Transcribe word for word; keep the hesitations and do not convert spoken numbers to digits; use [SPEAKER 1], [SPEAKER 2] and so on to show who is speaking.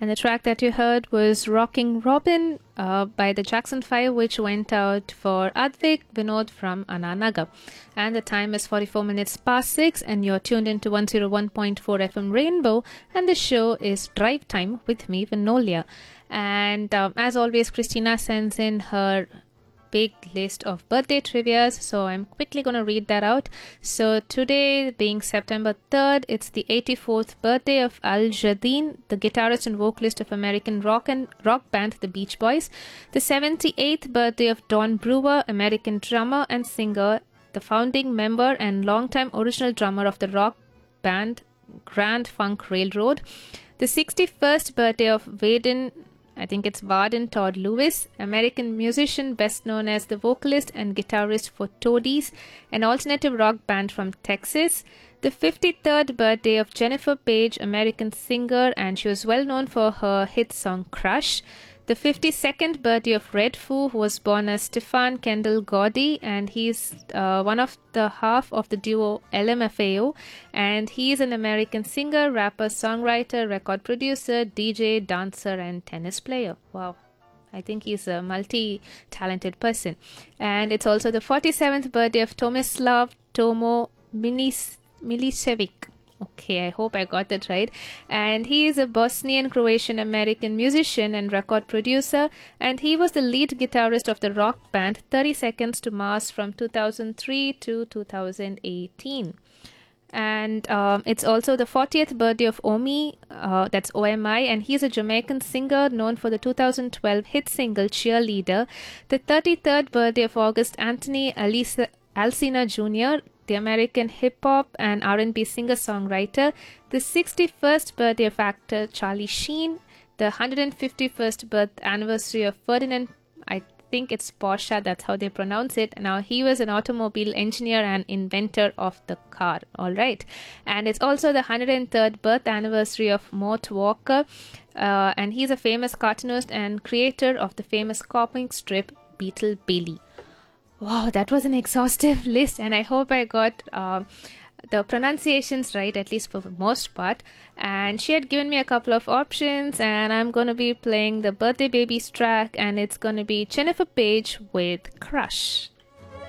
[SPEAKER 1] And the track that you heard was Rocking Robin uh, by the Jackson five, which went out for Advik Vinod from Ananaga. And the time is forty-four minutes past six, and you're tuned into one oh one point four F M Rainbow, and the show is Drive Time with me, Vinolia. And um, as always, Christina sends in her big list of birthday trivias, so I'm quickly going to read that out. So today being September third, it's the eighty-fourth birthday of Al Jardine, the guitarist and vocalist of American rock and rock band The Beach Boys. The seventy-eighth birthday of Don Brewer, American drummer and singer, the founding member and longtime original drummer of the rock band Grand Funk Railroad. The sixty-first birthday of Vaden I think it's Varden Todd Lewis, American musician best known as the vocalist and guitarist for Toadies, an alternative rock band from Texas. The fifty-third birthday of Jennifer Page, American singer, and she was well known for her hit song Crush. The fifty-second birthday of Red Foo, who was born as Stefan Kendall Gordy, and he's uh, one of the half of the duo L M F A O, and he's an American singer, rapper, songwriter, record producer, D J, dancer, and tennis player. Wow. I think he's a multi-talented person. And it's also the forty-seventh birthday of Tomislav Tomo Milis- Milicevic. Okay, I hope I got that right. And he is a Bosnian Croatian American musician and record producer, and he was the lead guitarist of the rock band thirty Seconds to Mars from two thousand three to two thousand eighteen. And um, it's also the fortieth birthday of Omi, uh, that's O M I, and he's a Jamaican singer known for the two thousand twelve hit single Cheerleader. The thirty-third birthday of August Anthony Alisa- Alsina Junior, the American hip-hop and R and B singer-songwriter. The sixty-first birthday of actor Charlie Sheen. The one hundred fifty-first birth anniversary of Ferdinand, I think it's Porsche, that's how they pronounce it. Now, he was an automobile engineer and inventor of the car. All right. And it's also the one hundred third birth anniversary of Mort Walker. Uh, and he's a famous cartoonist and creator of the famous comic strip Beetle Bailey. Wow, that was an exhaustive list, and I hope I got uh, the pronunciations right, at least for the most part. And she had given me a couple of options, and I'm going to be playing the Birthday Babies track, and it's going to be Jennifer Page with Crush.